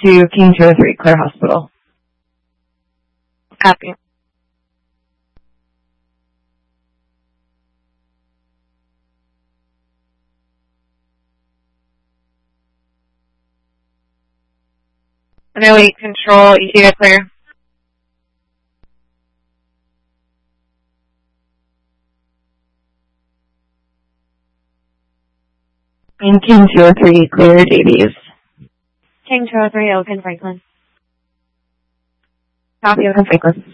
to King 203, Clare Hospital. Copy. No 8 control, ETA clear. And King 203, clear Davies. King 203, Oakland Franklin. Copy, Oakland Franklin.